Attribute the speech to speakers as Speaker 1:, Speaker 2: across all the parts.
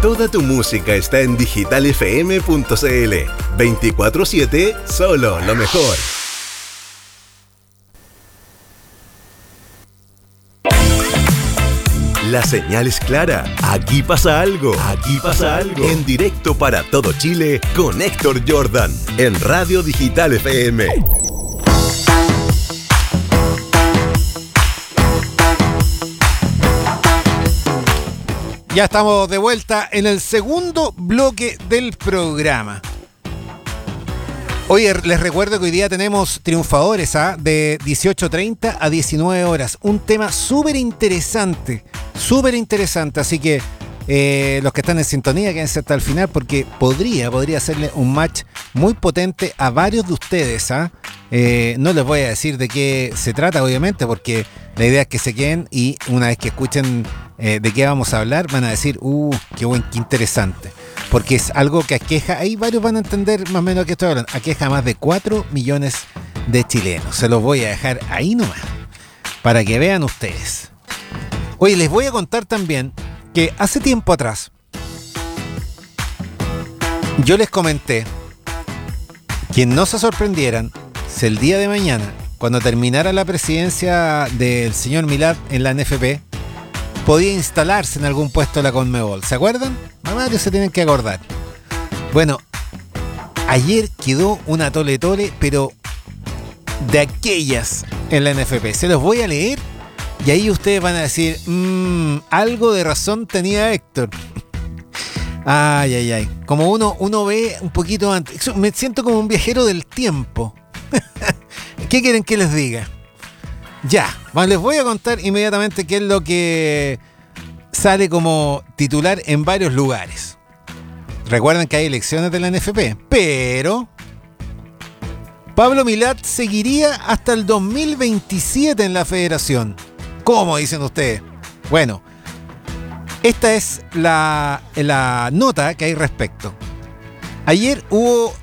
Speaker 1: Toda tu música está en digitalfm.cl. 24/7, solo lo mejor. La señal es clara. Aquí pasa algo. Aquí pasa algo. En directo para todo Chile con Héctor Jordan en Radio Digital FM.
Speaker 2: Ya estamos de vuelta en el segundo bloque del programa. Oye, les recuerdo que hoy día tenemos triunfadores de 18:30 a 19 horas. Un tema súper interesante, así que los que están en sintonía quédense hasta el final porque podría hacerle un match muy potente a varios de ustedes. No les voy a decir de qué se trata, obviamente, porque la idea es que se queden y una vez que escuchen de qué vamos a hablar, van a decir, qué interesante. Porque es algo que aqueja, ahí varios van a entender más o menos de qué estoy hablando, aqueja a más de 4 millones de chilenos. Se los voy a dejar ahí nomás, para que vean ustedes. Oye, les voy a contar también que hace tiempo atrás, yo les comenté que no se sorprendieran si el día de mañana, cuando terminara la presidencia del señor Milad en la NFP, podía instalarse en algún puesto de la Conmebol. ¿Se acuerdan? A varios se tienen que acordar. Bueno, ayer quedó una tole, pero de aquellas en la NFP. Se los voy a leer y ahí ustedes van a decir, algo de razón tenía Héctor. Ay. Como uno ve un poquito antes. Me siento como un viajero del tiempo. ¿Qué quieren que les diga? Ya, les voy a contar inmediatamente qué es lo que sale como titular en varios lugares. Recuerden que hay elecciones de la NFP, pero Pablo Milad seguiría hasta el 2027 en la federación. ¿Cómo dicen ustedes? Bueno, esta es la nota que hay respecto. Ayer hubo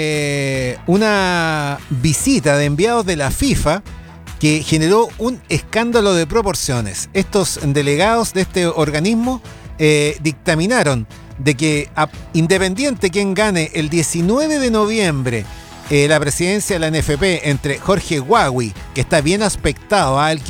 Speaker 2: una visita de enviados de la FIFA que generó un escándalo de proporciones. Estos delegados de este organismo dictaminaron de que independiente quien gane el 19 de noviembre la presidencia de la NFP entre Jorge Huawei, que está bien aspectado,